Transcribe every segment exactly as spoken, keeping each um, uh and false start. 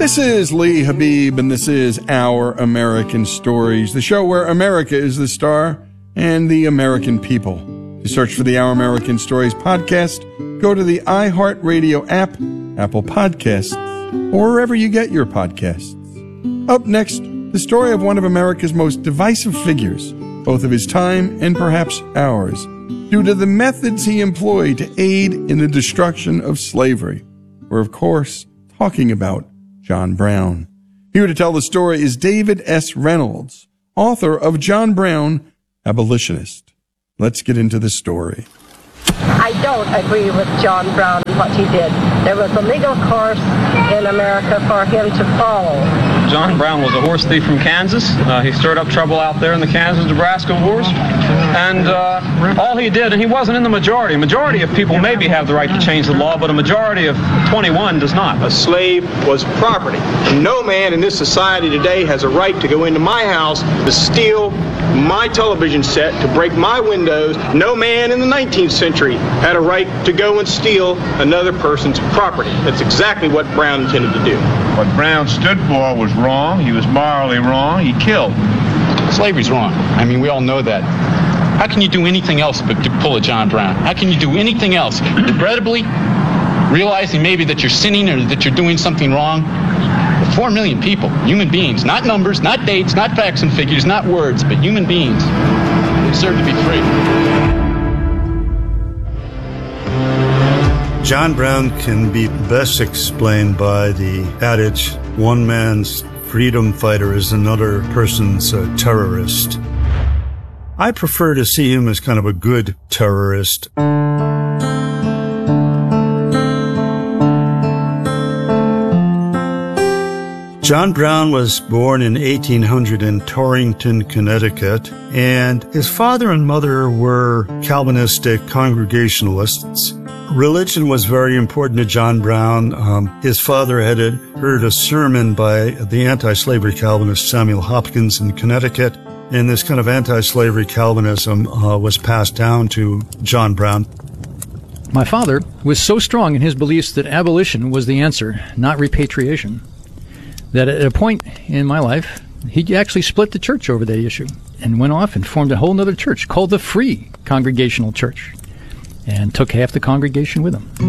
This is Lee Habib, and this is Our American Stories, the show where America is the star and the American people. To search for the Our American Stories podcast, go to the iHeartRadio app, Apple Podcasts, or wherever you get your podcasts. Up next, the story of one of America's most divisive figures, both of his time and perhaps ours, due to the methods he employed to aid in the destruction of slavery. We're, of course, talking about John Brown. Here to tell the story is David S. Reynolds, author of John Brown, Abolitionist. Let's get into the story. I don't agree with John Brown and what he did. There was a legal course in America for him to follow. John Brown was a horse thief from Kansas. Uh, he stirred up trouble out there in the Kansas-Nebraska wars. And uh, all he did, and he wasn't in the majority. A majority of people maybe have the right to change the law, but a majority of twenty-one does not. A slave was property. No man in this society today has a right to go into my house to steal my television set, to break my windows. No man in the nineteenth century had a right to go and steal another person's property. That's exactly what Brown intended to do. What Brown stood for was wrong. He was morally wrong. He killed. Slavery's wrong. I mean, we all know that. How can you do anything else but to pull a John Brown? How can you do anything else? Regrettably, realizing maybe that you're sinning or that you're doing something wrong. Four million people, human beings, not numbers, not dates, not facts and figures, not words, but human beings. They deserve to be free. John Brown can be best explained by the adage, one man's freedom fighter is another person's uh, terrorist. I prefer to see him as kind of a good terrorist. John Brown was born in eighteen hundred in Torrington, Connecticut, and his father and mother were Calvinistic Congregationalists. Religion was very important to John Brown. Um, his father had heard a sermon by the anti-slavery Calvinist Samuel Hopkins in Connecticut, and this kind of anti-slavery Calvinism uh, was passed down to John Brown. My father was so strong in his beliefs that abolition was the answer, not repatriation, that at a point in my life, he actually split the church over that issue and went off and formed a whole other church called the Free Congregational Church and took half the congregation with him.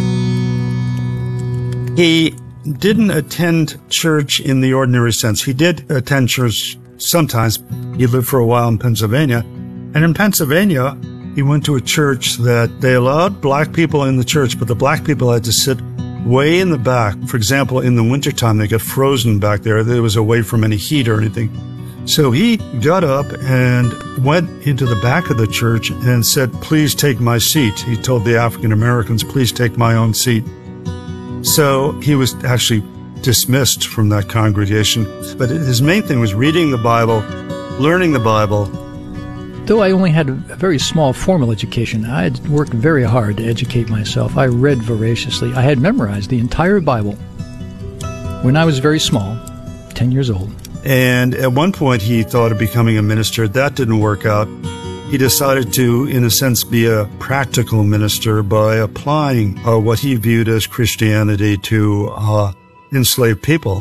He didn't attend church in the ordinary sense. He did attend church sometimes. He lived for a while in Pennsylvania. And in Pennsylvania, he went to a church that they allowed black people in the church, but the black people had to sit way in the back. For example, in the wintertime, they got frozen back there. There was away from any heat or anything. So he got up and went into the back of the church and said, please take my seat. He told the African Americans, please take my own seat. So he was actually dismissed from that congregation. But his main thing was reading the Bible, learning the Bible. Though I only had a very small formal education, I had worked very hard to educate myself. I read voraciously. I had memorized the entire Bible when I was very small, ten years old. And at one point he thought of becoming a minister. That didn't work out. He decided to, in a sense, be a practical minister by applying uh, what he viewed as Christianity to uh, enslaved people.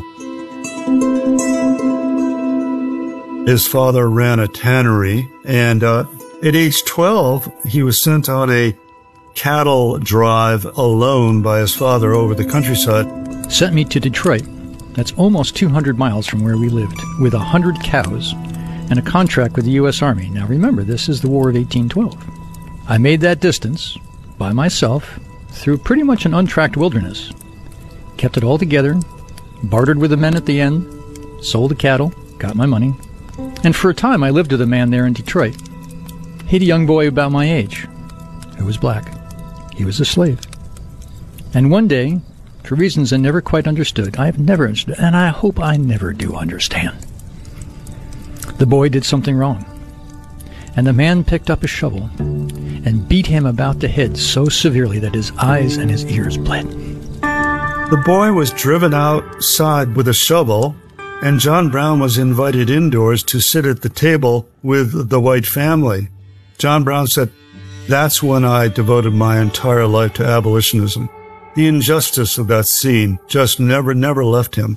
His father ran a tannery, and uh, at age twelve, he was sent on a cattle drive alone by his father over the countryside. Sent me to Detroit. That's almost two hundred miles from where we lived, with one hundred cows and a contract with the U S Army. Now remember, this is the War of eighteen twelve. I made that distance by myself through pretty much an untracked wilderness. Kept it all together, bartered with the men at the end, sold the cattle, got my money. And for a time, I lived with a man there in Detroit. He'd a young boy about my age who was black. He was a slave. And one day, for reasons I never quite understood, I have never understood, and I hope I never do understand, the boy did something wrong. And the man picked up a shovel and beat him about the head so severely that his eyes and his ears bled. The boy was driven outside with a shovel, and John Brown was invited indoors to sit at the table with the white family. John Brown said, that's when I devoted my entire life to abolitionism. The injustice of that scene just never, never left him.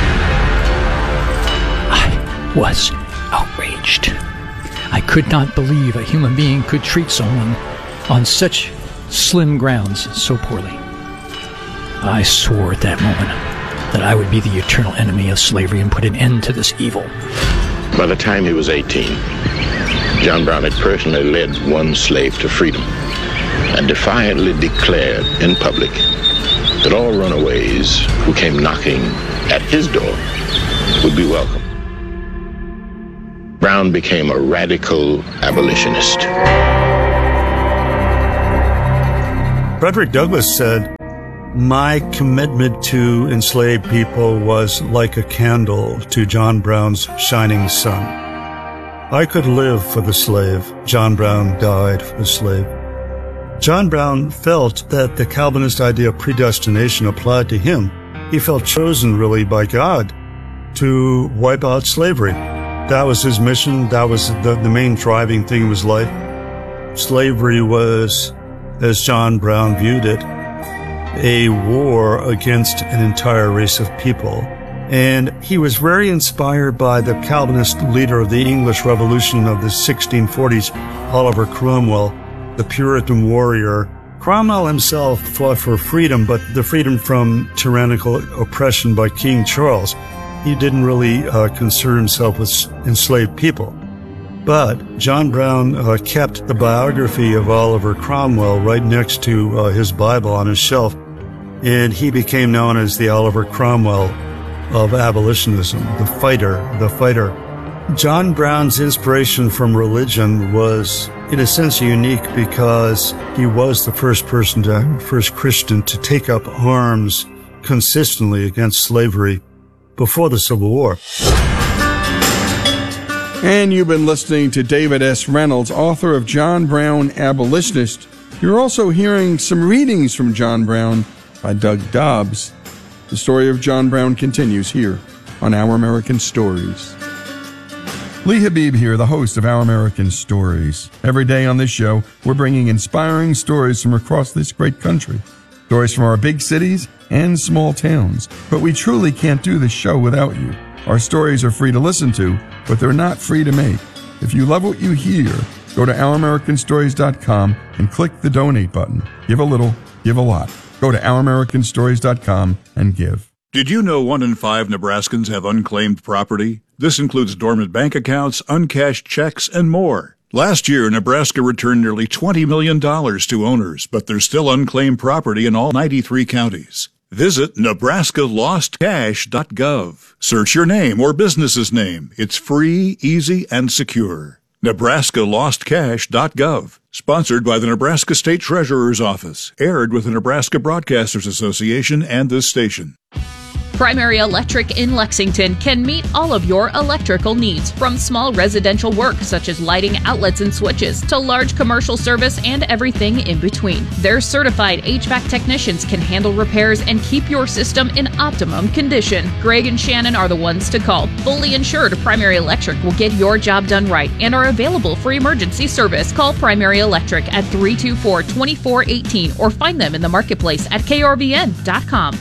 I was outraged. I could not believe a human being could treat someone on such slim grounds so poorly. I swore at that moment that I would be the eternal enemy of slavery and put an end to this evil. By the time he was eighteen, John Brown had personally led one slave to freedom and defiantly declared in public that all runaways who came knocking at his door would be welcome. Brown became a radical abolitionist. Frederick Douglass said, "My commitment to enslaved people was like a candle to John Brown's shining sun. I could live for the slave. John Brown died for the slave." John Brown felt that the Calvinist idea of predestination applied to him. He felt chosen, really, by God to wipe out slavery. That was his mission. That was the, the main driving thing in his life. Slavery was, as John Brown viewed it, a war against an entire race of people. And he was very inspired by the Calvinist leader of the English Revolution of the sixteen forties, Oliver Cromwell, the Puritan warrior. Cromwell himself fought for freedom, but the freedom from tyrannical oppression by King Charles. He didn't really uh, concern himself with enslaved people. But John Brown uh, kept the biography of Oliver Cromwell right next to uh, his Bible on his shelf, and he became known as the Oliver Cromwell of abolitionism, the fighter, the fighter. John Brown's inspiration from religion was, in a sense, unique because he was the first person, to, first Christian to take up arms consistently against slavery before the Civil War. And you've been listening to David S. Reynolds, author of John Brown, Abolitionist. You're also hearing some readings from John Brown by Doug Dobbs. The story of John Brown continues here on Our American Stories. Lee Habib here, the host of Our American Stories. Every day on this show, we're bringing inspiring stories from across this great country. Stories from our big cities and small towns. But we truly can't do this show without you. Our stories are free to listen to, but they're not free to make. If you love what you hear, go to our american stories dot com and click the donate button. Give a little, give a lot. Go to our american stories dot com and give. Did you know one in five Nebraskans have unclaimed property? This includes dormant bank accounts, uncashed checks, and more. Last year, Nebraska returned nearly twenty million dollars to owners, but there's still unclaimed property in all ninety-three counties. Visit nebraska lost cash dot gov. Search your name or business's name. It's free, easy, and secure. nebraska lost cash dot gov. Sponsored by the Nebraska State Treasurer's Office. Aired with the Nebraska Broadcasters Association and this station. Primary Electric in Lexington can meet all of your electrical needs, from small residential work such as lighting, outlets, and switches, to large commercial service and everything in between. Their certified H V A C technicians can handle repairs and keep your system in optimum condition. Greg and Shannon are the ones to call. Fully insured, Primary Electric will get your job done right and are available for emergency service. Call Primary Electric at three two four, two four one eight or find them in the marketplace at K R V N dot com.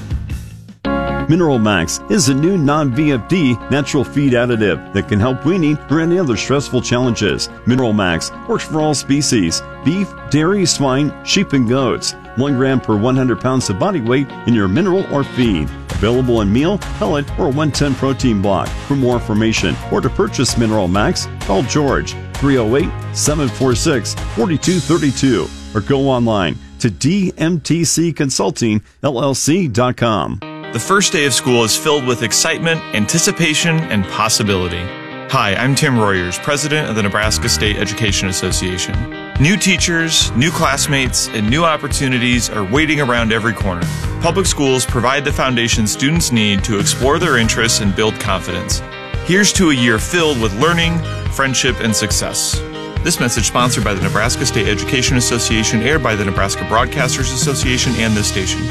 Mineral Max is a new non-V F D natural feed additive that can help weaning or any other stressful challenges. Mineral Max works for all species: beef, dairy, swine, sheep, and goats. One gram per one hundred pounds of body weight in your mineral or feed. Available in meal, pellet, or one ten protein block. For more information or to purchase Mineral Max, call George three oh eight, seven four six, four two three two or go online to d m t c consulting l l c dot com. The first day of school is filled with excitement, anticipation, and possibility. Hi, I'm Tim Royers, president of the Nebraska State Education Association. New teachers, new classmates, and new opportunities are waiting around every corner. Public schools provide the foundation students need to explore their interests and build confidence. Here's to a year filled with learning, friendship, and success. This message sponsored by the Nebraska State Education Association, aired by the Nebraska Broadcasters Association and this station.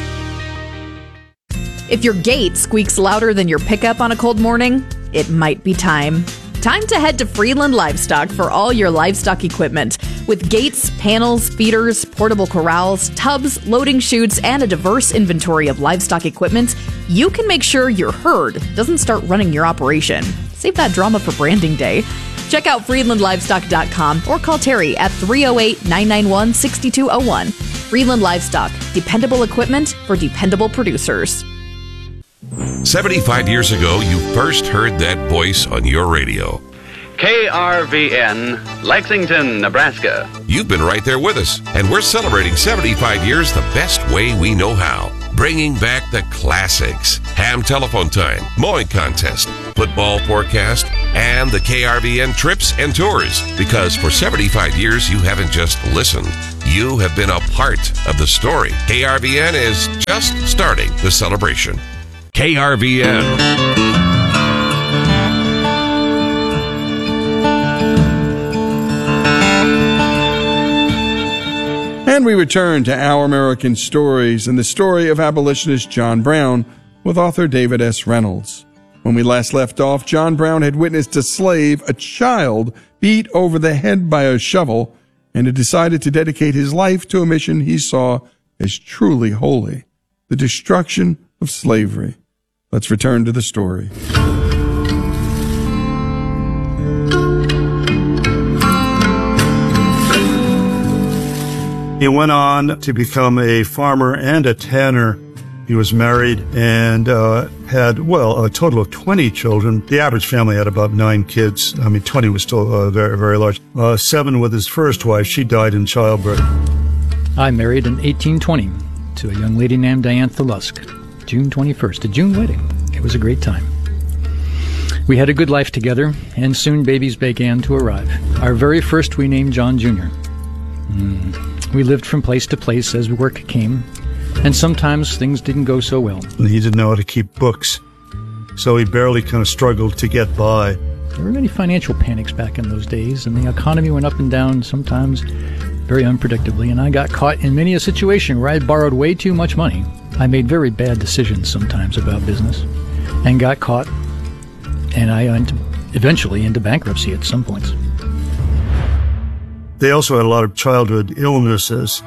If your gate squeaks louder than your pickup on a cold morning, it might be time. Time to head to Freeland Livestock for all your livestock equipment. With gates, panels, feeders, portable corrals, tubs, loading chutes, and a diverse inventory of livestock equipment, you can make sure your herd doesn't start running your operation. Save that drama for branding day. Check out Friedland Livestock dot com or call Terry at three oh eight, nine nine one, six two oh one. Friedland Livestock, dependable equipment for dependable producers. seventy-five years ago, you first heard that voice on your radio. K R V N, Lexington, Nebraska. You've been right there with us, and we're celebrating seventy-five years the best way we know how. Bringing back the classics. Ham telephone time, mowing contest, football forecast, and the K R V N trips and tours. Because for seventy-five years, you haven't just listened. You have been a part of the story. K R V N is just starting the celebration. K R V N. And we return to Our American Stories and the story of abolitionist John Brown with author David S. Reynolds. When we last left off, John Brown had witnessed a slave, a child, beat over the head by a shovel, and had decided to dedicate his life to a mission he saw as truly holy, the destruction of slavery. Let's return to the story. He went on to become a farmer and a tanner. He was married and uh, had, well, a total of twenty children. The average family had about nine kids. I mean, twenty was still uh, very, very large. Uh, seven with his first wife. She died in childbirth. I married in eighteen twenty to a young lady named Diantha Lusk. June twenty-first, a June wedding. It was a great time. We had a good life together, and soon babies began to arrive. Our very first we named John Junior Mm. We lived from place to place as work came, and sometimes things didn't go so well. He didn't know how to keep books, so he barely kind of struggled to get by. There were many financial panics back in those days, and the economy went up and down, sometimes very unpredictably, and I got caught in many a situation where I borrowed way too much money. I made very bad decisions sometimes about business, and got caught, and I went eventually into bankruptcy at some points. They also had a lot of childhood illnesses.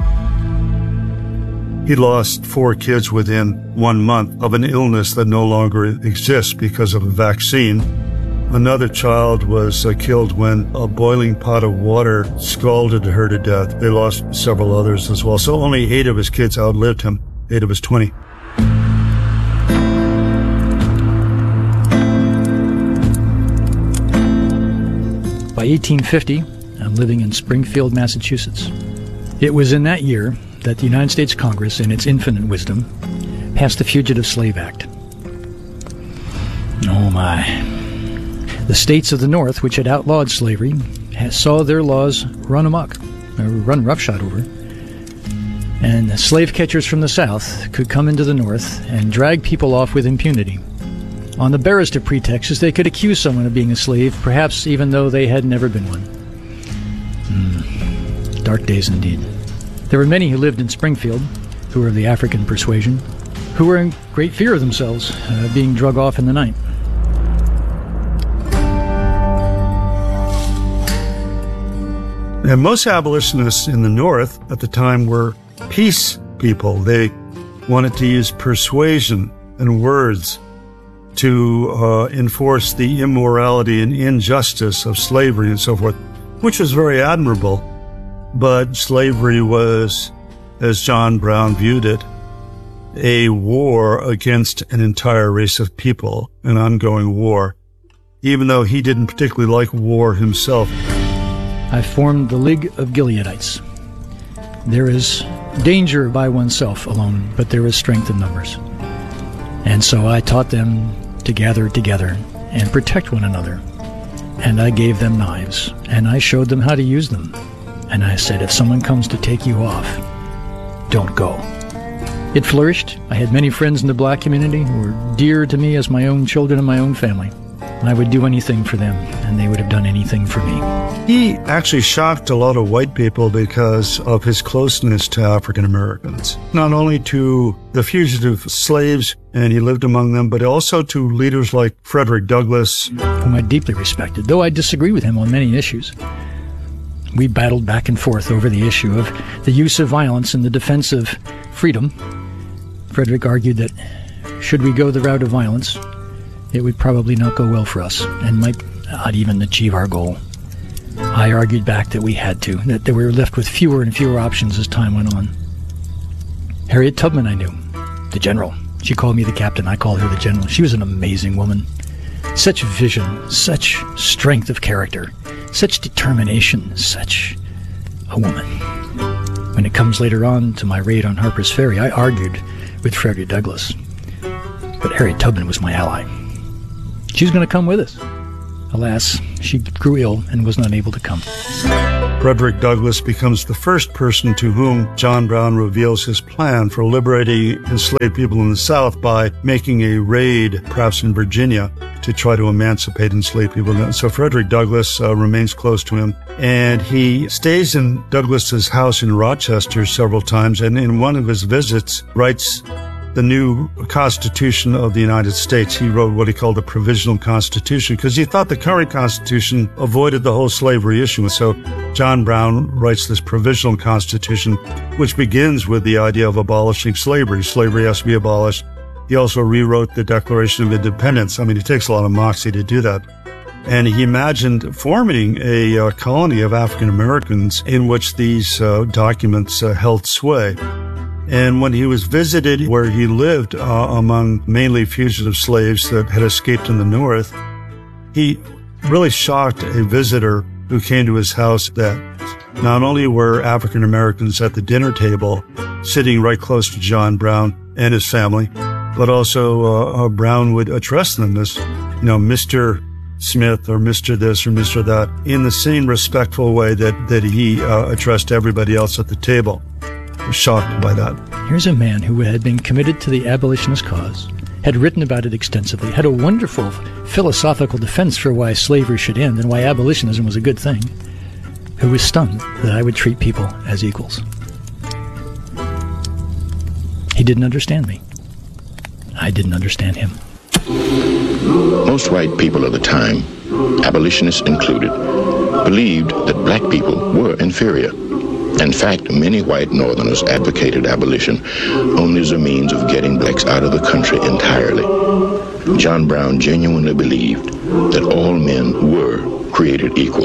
He lost four kids within one month of an illness that no longer exists because of a vaccine. Another child was uh, killed when a boiling pot of water scalded her to death. They lost several others as well. So only eight of his kids outlived him, eight of his twenty. By eighteen fifty, I'm living in Springfield, Massachusetts. It was in that year that the United States Congress, in its infinite wisdom, passed the Fugitive Slave Act. Oh my. The states of the North, which had outlawed slavery, saw their laws run amok, or run roughshod over. And the slave catchers from the South could come into the North and drag people off with impunity, on the barest of pretexts they could accuse someone of being a slave, perhaps even though they had never been one. Mm, dark days indeed. There were many who lived in Springfield, who were of the African persuasion, who were in great fear of themselves, uh, being drug off in the night. And most abolitionists in the North at the time were peace people. They wanted to use persuasion and words to uh, enforce the immorality and injustice of slavery and so forth, which was very admirable. But slavery was, as John Brown viewed it, a war against an entire race of people, an ongoing war, even though he didn't particularly like war himself. I formed the League of Gileadites. There is danger by oneself alone, but there is strength in numbers. And so I taught them to gather together and protect one another. And I gave them knives, and I showed them how to use them. And I said, if someone comes to take you off, don't go. It flourished. I had many friends in the black community who were dear to me as my own children and my own family. I would do anything for them, and they would have done anything for me. He actually shocked a lot of white people because of his closeness to African Americans. Not only to the fugitive slaves, and he lived among them, but also to leaders like Frederick Douglass, whom I deeply respected, though I disagree with him on many issues. We battled back and forth over the issue of the use of violence in the defense of freedom. Frederick argued that should we go the route of violence, it would probably not go well for us and might not even achieve our goal. I argued back that we had to, that we were left with fewer and fewer options as time went on. Harriet Tubman I knew, the general. She called me the captain, I called her the general. She was an amazing woman. Such vision, such strength of character, such determination, such a woman. When it comes later on to my raid on Harper's Ferry, I argued with Frederick Douglass. But Harriet Tubman was my ally. She was going to come with us. Alas, she grew ill and was not able to come. Frederick Douglass becomes the first person to whom John Brown reveals his plan for liberating enslaved people in the South by making a raid, perhaps in Virginia, to try to emancipate enslaved people. So Frederick Douglass uh, remains close to him, and he stays in Douglass's house in Rochester several times, and in one of his visits writes the new Constitution of the United States. He wrote what he called a provisional constitution because he thought the current Constitution avoided the whole slavery issue. So John Brown writes this provisional constitution, which begins with the idea of abolishing slavery. Slavery has to be abolished. He also rewrote the Declaration of Independence. I mean, it takes a lot of moxie to do that. And he imagined forming a uh, colony of African Americans in which these uh, documents uh, held sway. And when he was visited where he lived uh, among mainly fugitive slaves that had escaped in the North, he really shocked a visitor who came to his house that not only were African Americans at the dinner table sitting right close to John Brown and his family, but also uh, uh, Brown would address them as, you know, Mister Smith or Mister this or Mister that in the same respectful way that, that he uh, addressed everybody else at the table. I was shocked by that. Here's a man who had been committed to the abolitionist cause, had written about it extensively, had a wonderful philosophical defense for why slavery should end and why abolitionism was a good thing, who was stunned that I would treat people as equals. He didn't understand me. I didn't understand him. Most white people of the time, abolitionists included, believed that black people were inferior. In fact, many white Northerners advocated abolition only as a means of getting blacks out of the country entirely. John Brown genuinely believed that all men were created equal.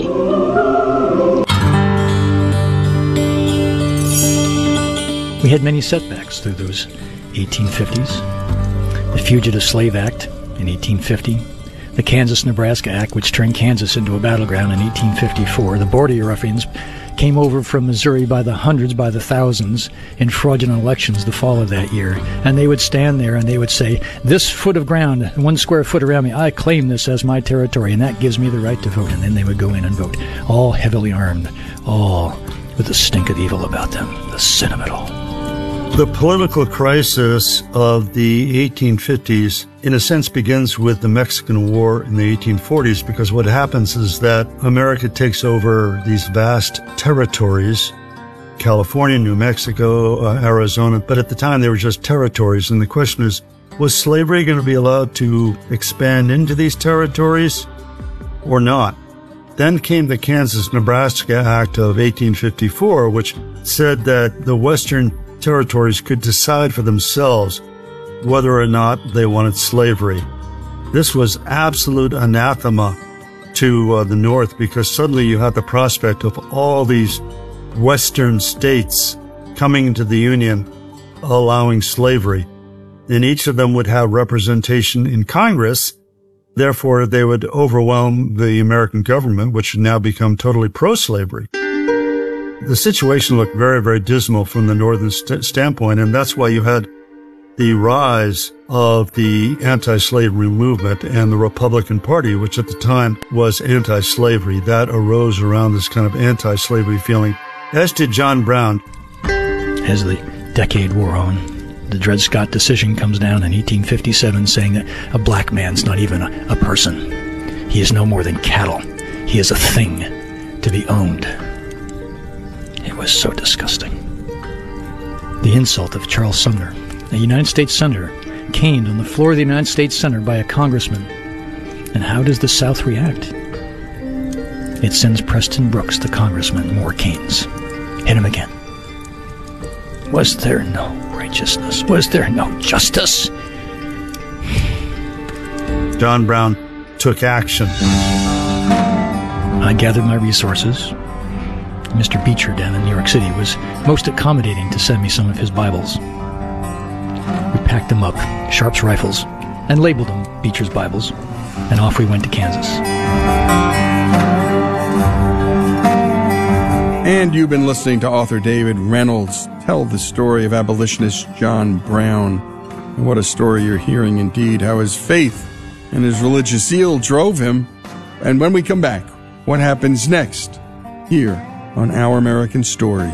We had many setbacks through those eighteen fifties. The Fugitive Slave Act in eighteen fifty, the Kansas-Nebraska Act, which turned Kansas into a battleground in eighteen fifty-four. The Border Ruffians came over from Missouri by the hundreds, by the thousands, in fraudulent elections the fall of that year. And they would stand there and they would say, this foot of ground, one square foot around me, I claim this as my territory, and that gives me the right to vote. And then they would go in and vote, all heavily armed, all with the stink of evil about them, the sin of it all. The political crisis of the eighteen fifties, in a sense, begins with the Mexican War in the eighteen forties, because what happens is that America takes over these vast territories, California, New Mexico, uh, Arizona, but at the time they were just territories. And the question is, was slavery going to be allowed to expand into these territories or not? Then came the Kansas-Nebraska Act of eighteen fifty-four, which said that the Western territories could decide for themselves whether or not they wanted slavery. This was absolute anathema to uh, the North, because suddenly you had the prospect of all these Western states coming into the Union allowing slavery. And each of them would have representation in Congress. Therefore, they would overwhelm the American government, which had now become totally pro-slavery. The situation looked very, very dismal from the Northern st- standpoint, and that's why you had the rise of the anti-slavery movement and the Republican Party, which at the time was anti-slavery. That arose around this kind of anti-slavery feeling, as did John Brown. As the decade wore on, the Dred Scott decision comes down in eighteen fifty-seven, saying that a black man's not even a, a person. He is no more than cattle. He is a thing to be owned. It was so disgusting. The insult of Charles Sumner, a United States Senator, caned on the floor of the United States Senate by a congressman. And how does the South react? it sends Preston Brooks, the congressman, more canes. Hit him again. Was there no righteousness? Was there no justice? John Brown took action. I gathered my resources. Mister Beecher down in New York City was most accommodating to send me some of his Bibles. We packed them up, Sharp's rifles, and labeled them Beecher's Bibles, and off we went to Kansas. And you've been listening to author David Reynolds tell the story of abolitionist John Brown. And what a story you're hearing indeed, how his faith and his religious zeal drove him. And when we come back, what happens next here on Our American Stories.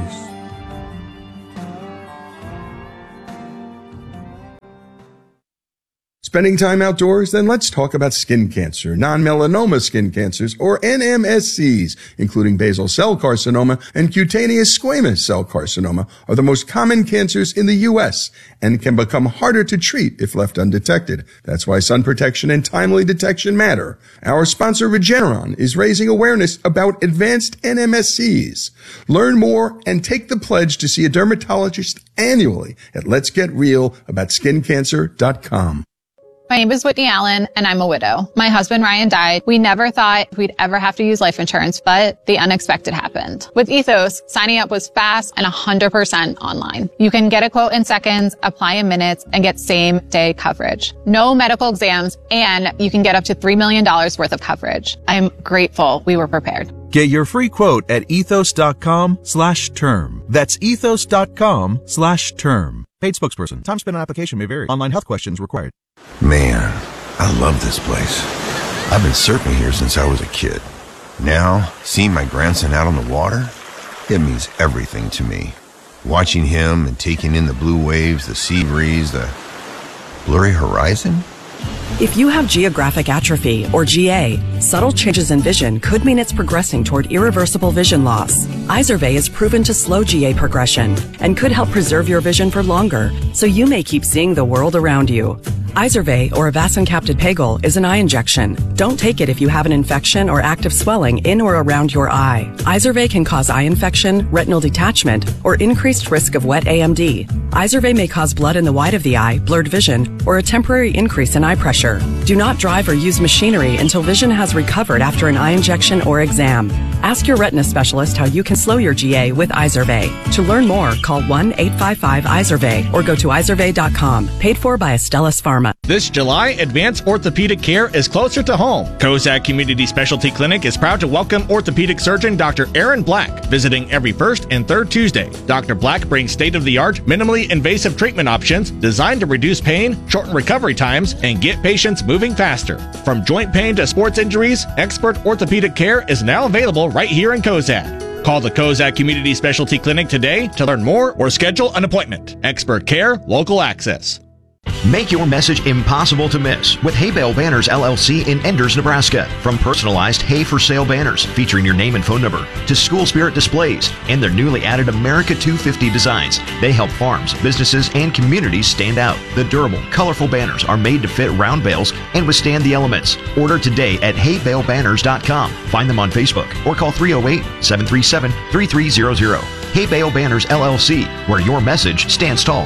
Spending time outdoors? Then let's talk about skin cancer, non-melanoma skin cancers, or N M S Cs, including basal cell carcinoma and cutaneous squamous cell carcinoma, are the most common cancers in the U S and can become harder to treat if left undetected. That's why sun protection and timely detection matter. Our sponsor Regeneron is raising awareness about advanced N M S Cs. Learn more and take the pledge to see a dermatologist annually at lets get real about skin cancer dot com. My name is Whitney Allen, and I'm a widow. My husband, Ryan, died. We never thought we'd ever have to use life insurance, but the unexpected happened. With Ethos, signing up was fast and one hundred percent online. You can get a quote in seconds, apply in minutes, and get same-day coverage. No medical exams, and you can get up to three million dollars worth of coverage. I'm grateful we were prepared. Get your free quote at ethos.com slash term. That's ethos.com slash term. Paid spokesperson. Time spent on application may vary. Online health questions required. Man, I love this place. I've been surfing here since I was a kid. Now, seeing my grandson out on the water, it means everything to me. Watching him and taking in the blue waves, the sea breeze, the blurry horizon. If you have geographic atrophy, or G A, subtle changes in vision could mean it's progressing toward irreversible vision loss. Izervay is proven to slow G A progression and could help preserve your vision for longer, so you may keep seeing the world around you. Izervay, or avacincaptad pegol, is an eye injection. Don't take it if you have an infection or active swelling in or around your eye. Izervay can cause eye infection, retinal detachment, or increased risk of wet A M D. Izervay may cause blood in the white of the eye, blurred vision, or a temporary increase in eye pressure. Do not drive or use machinery until vision has recovered after an eye injection or exam. Ask your retina specialist how you can slow your G A with Izervay. To learn more, call one eight five five Izervay or go to izervay dot com. Paid for by Astellas Pharma. This July, advanced orthopedic care is closer to home. Kozak Community Specialty Clinic is proud to welcome orthopedic surgeon Doctor Aaron Black, visiting every first and third Tuesday. Doctor Black brings state-of-the-art, minimally invasive treatment options designed to reduce pain, shorten recovery times, and get patients moving faster. From joint pain to sports injuries, expert orthopedic care is now available right here in Kozak. Call the Kozak Community Specialty Clinic today to learn more or schedule an appointment. Expert care, local access. Make your message impossible to miss with Hay Bale Banners L L C in Enders, Nebraska. From personalized hay for sale banners featuring your name and phone number to school spirit displays and their newly added America two fifty designs, they help farms, businesses, and communities stand out. The durable, colorful banners are made to fit round bales and withstand the elements. Order today at hay bale banners dot com. Find them on Facebook or call three oh eight, seven three seven, three three zero zero. Hay Bale Banners L L C, where your message stands tall.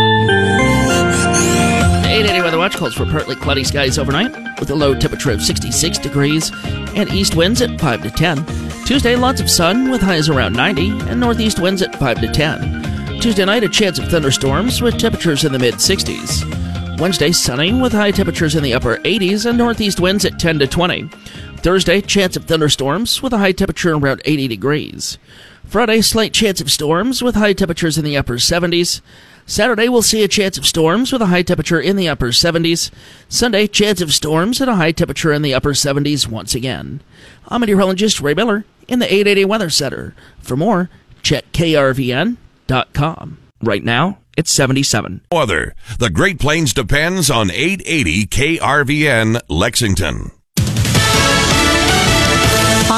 eight eighty Weather Watch calls for partly cloudy skies overnight with a low temperature of sixty-six degrees and east winds at five to ten. Tuesday, lots of sun with highs around ninety and northeast winds at five to ten. Tuesday night, a chance of thunderstorms with temperatures in the mid-sixties. Wednesday, sunny with high temperatures in the upper eighties and northeast winds at ten to twenty. Thursday, chance of thunderstorms with a high temperature around eighty degrees. Friday, slight chance of storms with high temperatures in the upper seventies. Saturday, we'll see a chance of storms with a high temperature in the upper seventies. Sunday, chance of storms and a high temperature in the upper seventies once again. I'm meteorologist Ray Miller in the eight eighty Weather Center. For more, check K R V N dot com. Right now, it's seventy-seven. Weather. The Great Plains depends on eight eighty K R V N Lexington.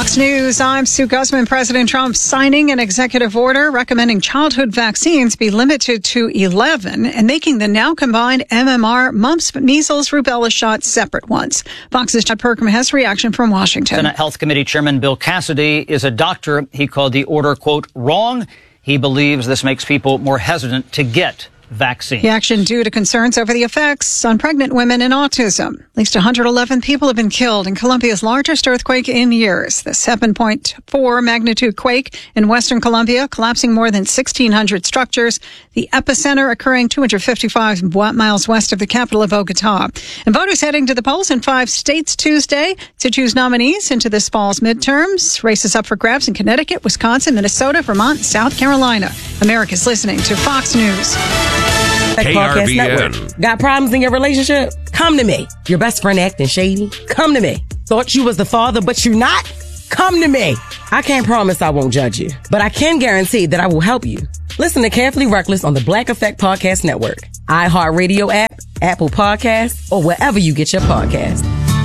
Fox News, I'm Sue Guzman. President Trump signing an executive order recommending childhood vaccines be limited to eleven and making the now combined M M R, mumps, measles, rubella shots separate ones. Fox's Chad Perkham has reaction from Washington. Senate Health Committee Chairman Bill Cassidy is a doctor. He called the order, quote, wrong. He believes this makes people more hesitant to get vaccine. The action due to concerns over the effects on pregnant women and autism. At least one hundred eleven people have been killed in Colombia's largest earthquake in years. The seven point four magnitude quake in western Colombia, collapsing more than sixteen hundred structures. The epicenter occurring two hundred fifty-five miles west of the capital of Bogota. And voters heading to the polls in five states Tuesday to choose nominees into this fall's midterms. Races up for grabs in Connecticut, Wisconsin, Minnesota, Vermont, and South Carolina. America's listening to Fox News. K R B N. Got problems in your relationship? Come to me. Your best friend acting shady? Come to me. Thought you was the father, but you're not? Come to me. I can't promise I won't judge you, but I can guarantee that I will help you. Listen to Carefully Reckless on the Black Effect Podcast Network, iHeartRadio app, Apple Podcasts, or wherever you get your podcasts.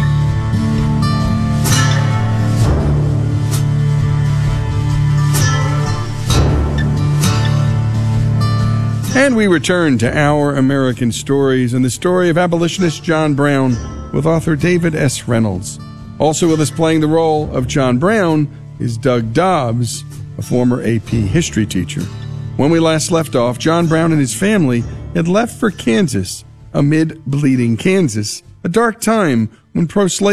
And we return to Our American Stories and the story of abolitionist John Brown with author David S. Reynolds. Also with us playing the role of John Brown is Doug Dobbs, a former A P history teacher. When we last left off, John Brown and his family had left for Kansas, amid bleeding Kansas, a dark time when pro-slavery